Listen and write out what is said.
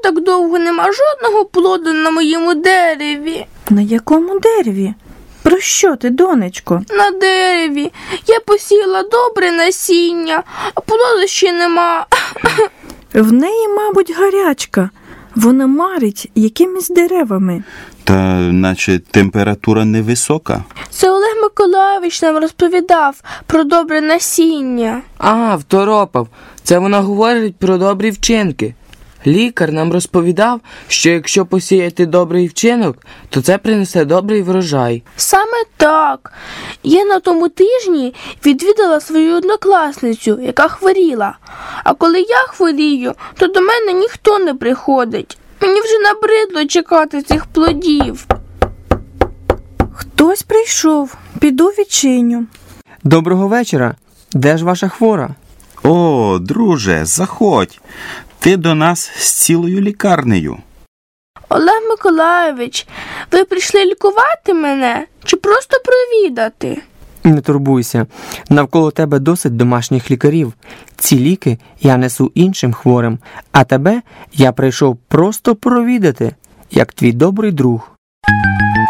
так довго нема жодного плоду на моєму дереві? На якому дереві? Про що ти, донечко? На дереві. Я посіяла добре насіння, а плоду ще нема. В неї, мабуть, гарячка. Вона марить якимись деревами. Та наче температура невисока. Це Олег Миколайович нам розповідав про добре насіння. Ага, второпав. Це вона говорить про добрі вчинки. Лікар нам розповідав, що якщо посіяти добрий вчинок, то це принесе добрий врожай. Саме так. Я на тому тижні відвідала свою однокласницю, яка хворіла. А коли я хворію, то до мене ніхто не приходить. Мені вже набридло чекати цих плодів. Хтось прийшов. Піду відчиню. Доброго вечора. Де ж ваша хвора? О, друже, заходь. Ти до нас з цілою лікарнею. Олег Миколайович, ви прийшли лікувати мене чи просто провідати? Не турбуйся. Навколо тебе досить домашніх лікарів. Ці ліки я несу іншим хворим, а тебе я прийшов просто провідати, як твій добрий друг.